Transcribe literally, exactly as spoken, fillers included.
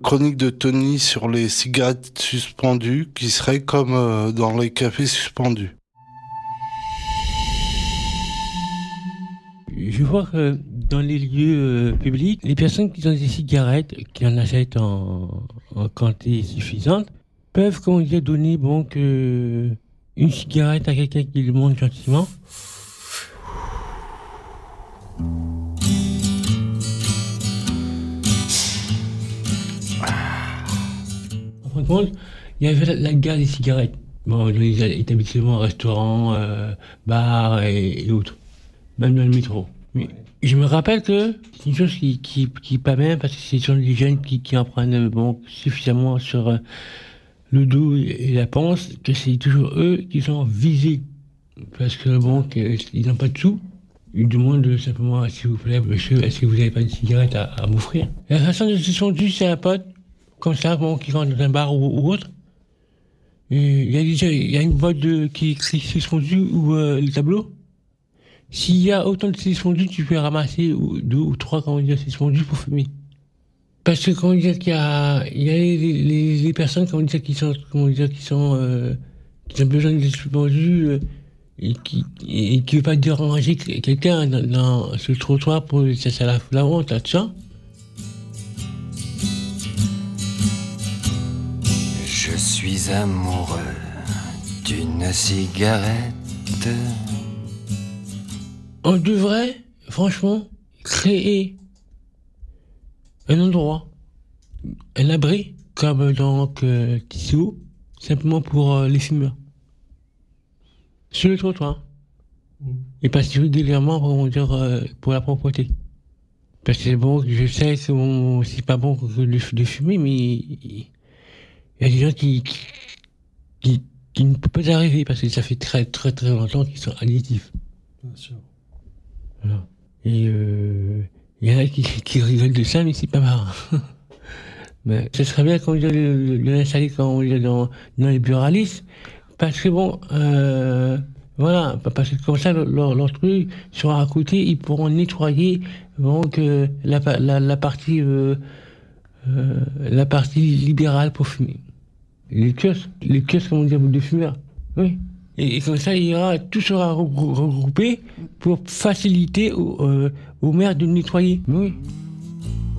chronique de Tony sur les cigarettes suspendues qui serait comme euh, dans les cafés suspendus. Je vois que dans les lieux euh, publics, les personnes qui ont des cigarettes, qui en achètent en, en quantité suffisante, peuvent, comment dire, donner bon, que une cigarette à quelqu'un qui le demande gentiment. En fin de compte, il y avait la, la guerre des cigarettes. Bon, dans les établissements, restaurants, euh, bars et, et autres. Même dans le métro. Mais je me rappelle que c'est une chose qui, qui, qui est pas bien parce que ce sont les jeunes qui, qui en prennent bon, suffisamment sur euh, le dos et la panse que c'est toujours eux qui sont visés. Parce que bon, que, ils n'ont pas de sous. Ils demandent simplement, s'il vous plaît, monsieur, est-ce que vous n'avez pas de cigarette à, à m'offrir? La façon de se sont c'est un pote, comme ça, bon, qui rentre dans un bar ou, ou autre. Il y a déjà, il y a une boîte de, qui écrit suspendu ou euh, le tableau. S'il y a autant de suspendus, tu peux ramasser deux ou trois, comment dire, suspendus pour fumer. Parce que, comment dire, qu'il y a, il y a les, les, les personnes, comment dire, qui sont, comment dire, qui sont, euh, qui ont besoin de suspendus, euh, et qui, et qui veut pas déranger quelqu'un dans, dans, sur le trottoir pour, ça, ça la, la honte, là, tout ça. Je suis amoureux d'une cigarette. On devrait, franchement, créer un endroit, un abri, comme donc euh, Tissot, simplement pour euh, les fumeurs. Sur le trottoir. Mmh. Et passer régulièrement pour, dire, euh, pour la propreté. Parce que bon, je sais que bon, c'est pas bon de, de fumer, mais il y a des gens qui, qui, qui, qui ne peuvent pas arriver parce que ça fait très très très longtemps qu'ils sont addictifs. Bien sûr. Voilà. Et il euh, y en a qui, qui rigolent de ça, mais c'est pas marrant. Mais ce serait bien qu'on de, de, de l'installer quand dans, dans les buralistes, parce que bon, euh, voilà, parce que comme ça, leur, leur truc sera à côté, ils pourront nettoyer donc euh, la, la, la partie euh, euh, la partie libérale pour fumer. Les kiosques, les kiosques, comment dire, de fumeurs. Oui. Et, et comme ça, il y aura, tout sera regroupé pour faciliter aux, euh, aux maires de nettoyer. Oui.